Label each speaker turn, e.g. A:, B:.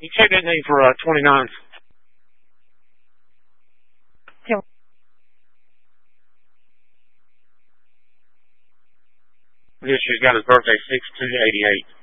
A: You check that name for 29th. This year's got his birthday, 6/2/88.